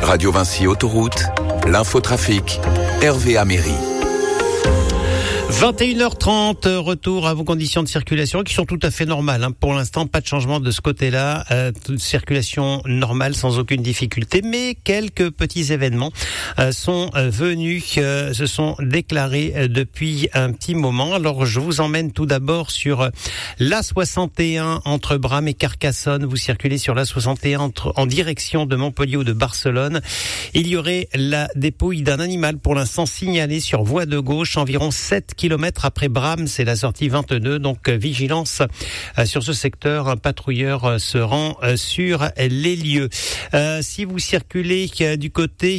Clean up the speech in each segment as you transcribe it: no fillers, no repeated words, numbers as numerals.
Radio Vinci Autoroute, l'infotrafic, Hervé Améry. 21h30, retour à vos conditions de circulation qui sont tout à fait normales. Pour l'instant, pas de changement de ce côté-là. Circulation normale sans aucune difficulté. Mais quelques petits événements sont venus, se sont déclarés depuis un petit moment. Alors, je vous emmène tout d'abord sur l'A61 entre Bram et Carcassonne. Vous circulez sur l'A61 en direction de Montpellier ou de Barcelone. Il y aurait la dépouille d'un animal pour l'instant signalé sur voie de gauche, environ 7 km après Bram, c'est la sortie 22, donc vigilance sur ce secteur. Un patrouilleur se rend sur les lieux. Si vous circulez du côté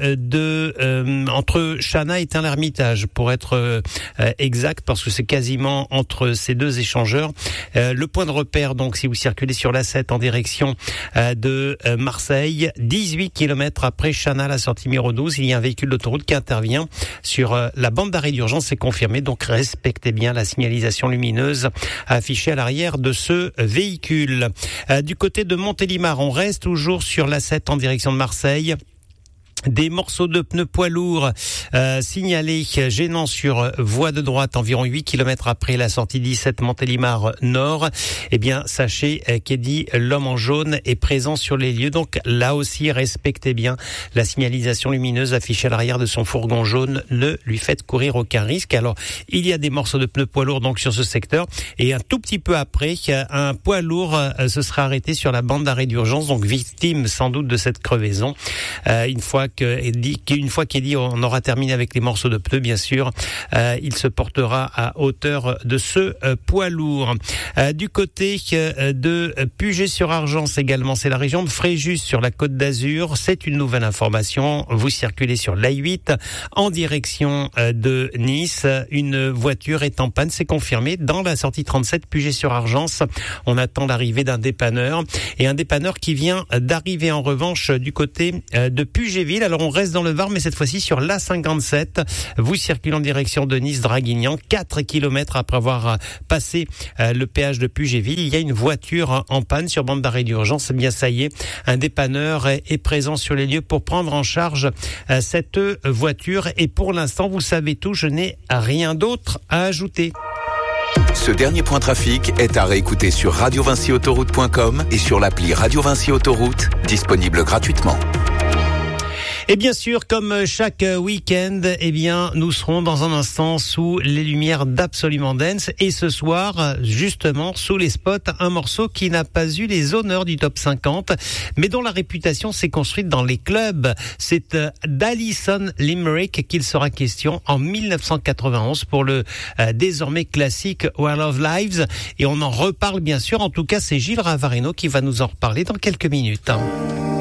de entre Chana et Tain-l'Hermitage, pour être exact, parce que c'est quasiment entre ces deux échangeurs, le point de repère, donc si vous circulez sur l'A7 en direction de Marseille, 18 km après Chana, la sortie numéro 12, il y a un véhicule d'autoroute qui intervient sur la bande d'arrêt d'urgence, c'est confirmé. Donc respectez bien la signalisation lumineuse affichée à l'arrière de ce véhicule. Du côté de Montélimar, on reste toujours sur l'A7 en direction de Marseille. Des morceaux de pneus poids lourds signalés gênants sur voie de droite, environ 8 km après la sortie 17 Montélimar Nord. Eh bien, sachez qu'Eddie, l'homme en jaune, est présent sur les lieux. Donc là aussi, respectez bien la signalisation lumineuse affichée à l'arrière de son fourgon jaune. Ne lui faites courir aucun risque. Alors, il y a des morceaux de pneus poids lourds donc sur ce secteur. Et un tout petit peu après, un poids lourd se sera arrêté sur la bande d'arrêt d'urgence, donc victime sans doute de cette crevaison. Une fois qu'Eddie on aura terminé avec les morceaux de pneus, bien sûr, il se portera à hauteur de ce poids lourd. Du côté de Puget-sur-Argence également, c'est la région de Fréjus sur la Côte d'Azur. C'est une nouvelle information. Vous circulez sur l'A8 en direction de Nice. Une voiture est en panne, c'est confirmé dans la sortie 37 Puget-sur-Argence. On attend l'arrivée d'un dépanneur et un dépanneur qui vient d'arriver en revanche du côté de Pugetville. Alors on reste dans le Var, mais cette fois-ci sur l'A57. Vous circulez en direction de Nice-Draguignan, 4 km après avoir passé le péage de Pugetville. Il y a une voiture en panne sur bande d'arrêt d'urgence. Eh bien, ça y est, un dépanneur est présent sur les lieux pour prendre en charge cette voiture. Et pour l'instant, vous savez tout, je n'ai rien d'autre à ajouter. Ce dernier point trafic est à réécouter sur radiovinciautoroute.com et sur l'appli Radio Vinci Autoroute, disponible gratuitement. Et bien sûr, comme chaque week-end, eh bien, nous serons dans un instant sous les lumières d'Absolument Dance. Et ce soir, justement, sous les spots, un morceau qui n'a pas eu les honneurs du top 50, mais dont la réputation s'est construite dans les clubs. C'est d'Alison Limerick qu'il sera question en 1991 pour le désormais classique World of Lives. Et on en reparle bien sûr. En tout cas, c'est Gilles Ravarino qui va nous en reparler dans quelques minutes.